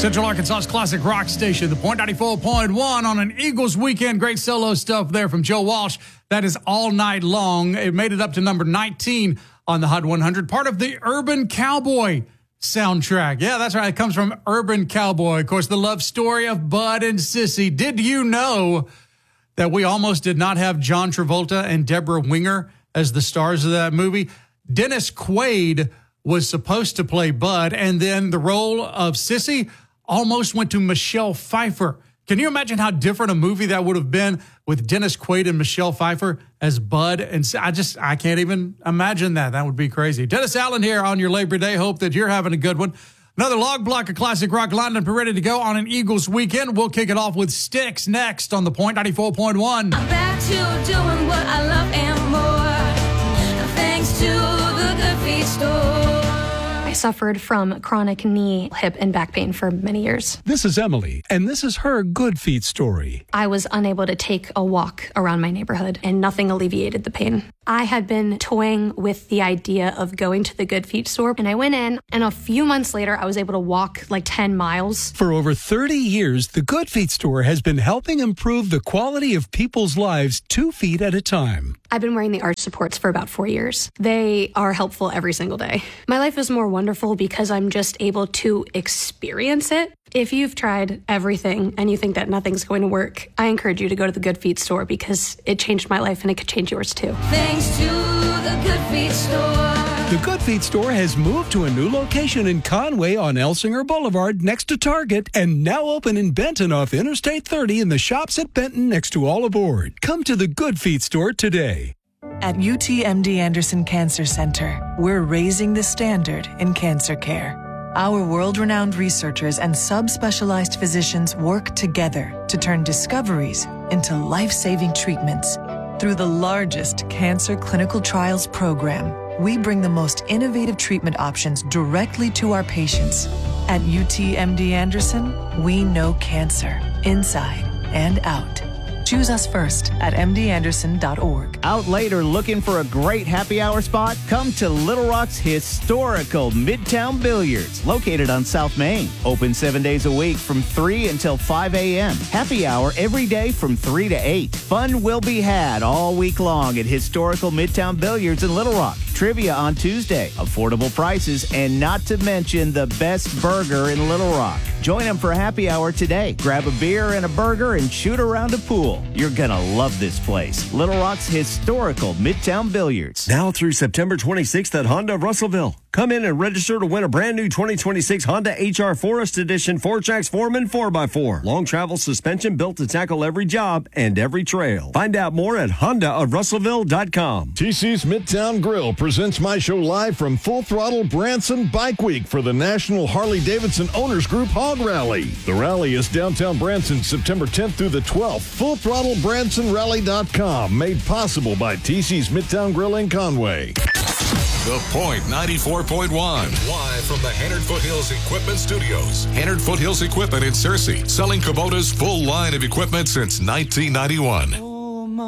Central Arkansas's classic rock station, the Point 94.1 on an Eagles weekend. Great solo stuff there from Joe Walsh. That is All Night Long. It made it up to number 19 on the Hot 100, part of the Urban Cowboy soundtrack. Yeah, that's right. It comes from Urban Cowboy. Of course, the love story of Bud and Sissy. Did you know that we almost did not have John Travolta and Deborah Winger as the stars of that movie? Dennis Quaid was supposed to play Bud, and then the role of Sissy almost went to Michelle Pfeiffer. Can you imagine how different a movie that would have been with Dennis Quaid and Michelle Pfeiffer as Bud? And I can't even imagine that. That would be crazy. Dennis Allen here on your Labor Day. Hope that you're having a good one. Another log block of classic rock lined up and ready to go on an Eagles weekend. We'll kick it off with Styx next on the Point 94.1. I'm back to doing what I love and more, thanks to the Good Feet store. I suffered from chronic knee, hip, and back pain for many years. This is Emily, and this is her Good Feet story. I was unable to take a walk around my neighborhood, and nothing alleviated the pain. I had been toying with the idea of going to the Good Feet store, and I went in, and a few months later, I was able to walk like 10 miles. For over 30 years, the Good Feet store has been helping improve the quality of people's lives 2 feet at a time. I've been wearing the arch supports for about 4 years. They are helpful every single day. My life is more wonderful because I'm just able to experience it. If you've tried everything and you think that nothing's going to work, I encourage you to go to the Good Feet store because it changed my life and it could change yours too. Thanks to the Good Feet store. The Good Feet store has moved to a new location in Conway on Elsinger Boulevard next to Target and now open in Benton off Interstate 30 in the shops at Benton next to All Aboard. Come to the Good Feet store today. At UTMD Anderson Cancer Center, we're raising the standard in cancer care. Our world-renowned researchers and subspecialized physicians work together to turn discoveries into life-saving treatments. Through the largest cancer clinical trials program, we bring the most innovative treatment options directly to our patients. At UTMD Anderson, we know cancer, inside and out. Choose us first at mdanderson.org. Out late or looking for a great happy hour spot? Come to Little Rock's historical Midtown Billiards, located on South Main. Open 7 days a week from 3 until 5 a.m. Happy hour every day from 3 to 8. Fun will be had all week long at historical Midtown Billiards in Little Rock. Trivia on Tuesday, affordable prices, and not to mention the best burger in Little Rock. Join them for happy hour today. Grab a beer and a burger and shoot around a pool. You're gonna love this place. Little Rock's historical Midtown Billiards. Now through September 26th at Honda of Russellville. Come in and register to win a brand new 2026 Honda HR Forest Edition 4Trax Foreman 4x4. Long travel suspension built to tackle every job and every trail. Find out more at HondaofRussellville.com. TC's Midtown Grill presents my show live from Full Throttle Branson Bike Week for the National Harley-Davidson Owners Group Hog Rally. The rally is downtown Branson, September 10th through the 12th. FullThrottleBransonRally.com, made possible by TC's Midtown Grill in Conway. The Point 94.1. Live from the Hannard Foothills Equipment Studios. Hannard Foothills Equipment in Searcy, selling Kubota's full line of equipment since 1991.